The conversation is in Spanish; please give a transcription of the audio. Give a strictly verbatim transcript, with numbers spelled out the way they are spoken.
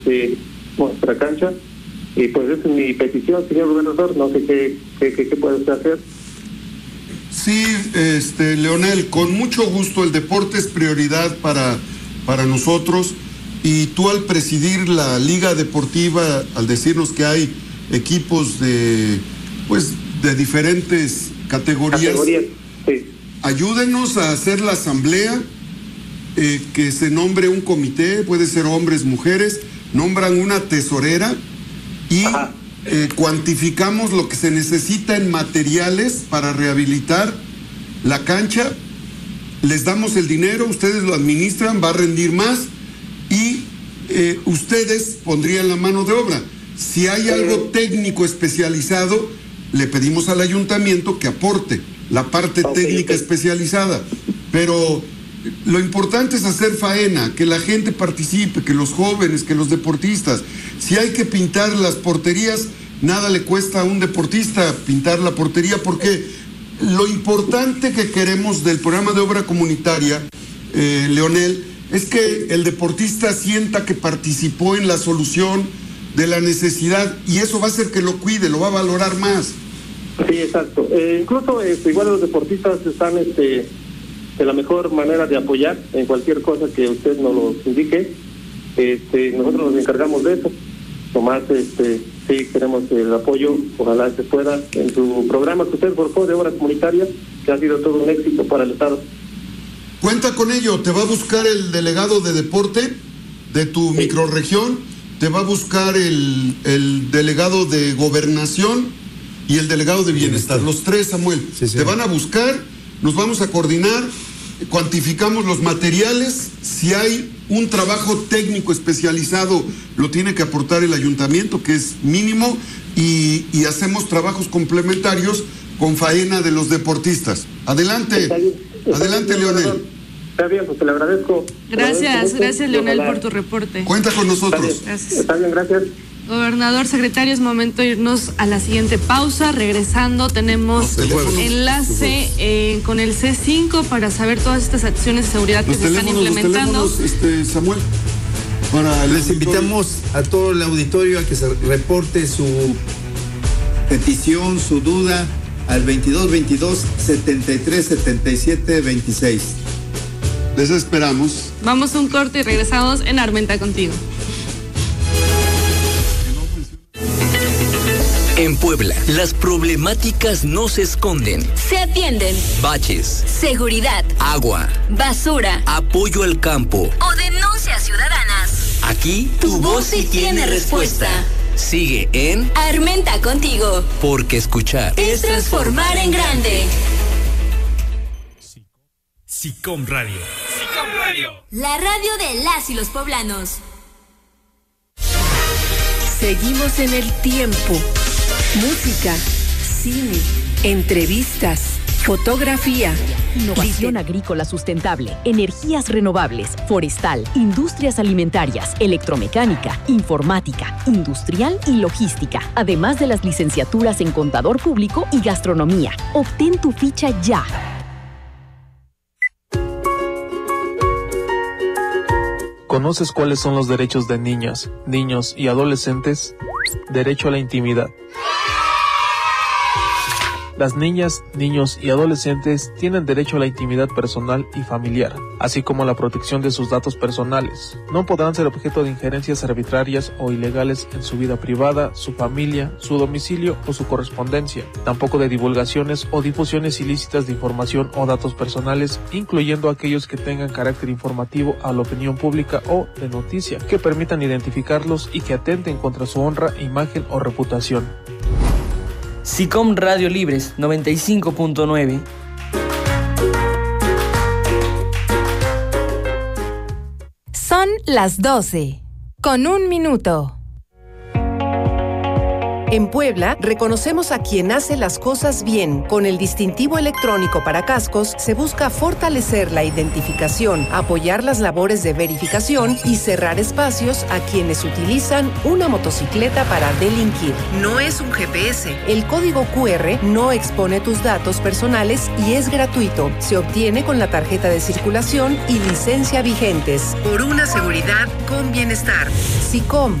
de nuestra cancha. Y pues esa es mi petición, señor gobernador, no sé qué, qué, qué, qué puede usted hacer. Sí, este, Leonel, con mucho gusto. El deporte es prioridad para, para nosotros, y tú al presidir la Liga Deportiva, al decirnos que hay equipos de, pues, de diferentes categorías, Categorías, sí. Ayúdenos a hacer la asamblea, eh, que se nombre un comité, puede ser hombres, mujeres, nombran una tesorera y eh, cuantificamos lo que se necesita en materiales para rehabilitar la cancha, les damos el dinero, ustedes lo administran, va a rendir más, y eh, ustedes pondrían la mano de obra. Si hay algo técnico especializado, le pedimos al ayuntamiento que aporte la parte okay, técnica okay. especializada, pero lo importante es hacer faena, que la gente participe, que los jóvenes, que los deportistas. Si hay que pintar las porterías, nada le cuesta a un deportista pintar la portería, porque lo importante que queremos del programa de obra comunitaria, eh, Leonel, es que el deportista sienta que participó en la solución de la necesidad, y eso va a hacer que lo cuide, lo va a valorar más. Sí, exacto. Eh, incluso este, igual los deportistas están este, de la mejor manera de apoyar en cualquier cosa que usted nos lo indique. Este, nosotros nos encargamos de eso. Tomás, este, sí, queremos el apoyo, ojalá se pueda, en su programa que usted forjó de obra comunitaria, que ha sido todo un éxito para el Estado. Cuenta con ello, te va a buscar el delegado de deporte de tu sí. microrregión, te va a buscar el, el delegado de gobernación y el delegado de bienestar, los tres, Samuel, sí, sí. te van a buscar, nos vamos a coordinar, cuantificamos los materiales, si hay un trabajo técnico especializado, lo tiene que aportar el ayuntamiento, que es mínimo, y, y hacemos trabajos complementarios con faena de los deportististas. Adelante, está bien, está adelante, bien, Leonel. Está bien, pues te lo agradezco. Gracias, gracias, Leonel, por tu reporte. Cuenta con nosotros. Está bien, gracias. Está bien, gracias. Gobernador, secretario, es momento de irnos a la siguiente pausa. Regresando, tenemos enlace eh, con el C cinco para saber todas estas acciones de seguridad que los se están implementando. Los este, Samuel, para les invitamos a todo el auditorio a que se reporte su petición, su duda al veintidós veintidós setenta y tres setenta y siete veintiséis. Les esperamos. Vamos a un corte y regresamos en Armenta Contigo. En Puebla, las problemáticas no se esconden. Se atienden. Baches, seguridad, agua, basura, apoyo al campo o denuncias ciudadanas. Aquí tu, tu voz sí tiene respuesta. Sigue en Armenta Contigo. Porque escuchar es transformar en grande. SICOM Radio. SICOM Radio. La radio de las y los poblanos. Seguimos en el tiempo. Música, cine, entrevistas, fotografía. Innovación agrícola sustentable, energías renovables, forestal, industrias alimentarias, electromecánica, informática, industrial y logística, además de las licenciaturas en contador público y gastronomía. Obtén tu ficha ya. ¿Conoces cuáles son los derechos de niñas, niños y adolescentes? Derecho a la intimidad. Las niñas, niños y adolescentes tienen derecho a la intimidad personal y familiar, así como a la protección de sus datos personales. No podrán ser objeto de injerencias arbitrarias o ilegales en su vida privada, su familia, su domicilio o su correspondencia, tampoco de divulgaciones o difusiones ilícitas de información o datos personales, incluyendo aquellos que tengan carácter informativo a la opinión pública o de noticia, que permitan identificarlos y que atenten contra su honra, imagen o reputación. SICOM Radio Libres noventa y cinco punto nueve. Son las doce, con un minuto. En Puebla, reconocemos a quien hace las cosas bien. Con el distintivo electrónico para cascos, se busca fortalecer la identificación, apoyar las labores de verificación y cerrar espacios a quienes utilizan una motocicleta para delinquir. No es un G P S. El código Q R no expone tus datos personales y es gratuito. Se obtiene con la tarjeta de circulación y licencia vigentes. Por una seguridad con bienestar. SICOM.